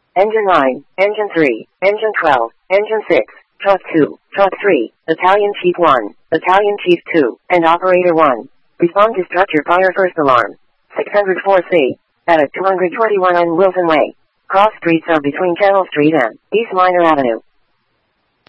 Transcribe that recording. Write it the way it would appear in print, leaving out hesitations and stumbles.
Engine 9, Engine 3, Engine 12, Engine 6, Truck 2, Truck 3, Battalion Chief 1, Battalion Chief 2, and Operator 1. Respond to structure fire first alarm. 604C. At 221 on Wilson Way. Cross streets are between Channel Street and East Minor Avenue.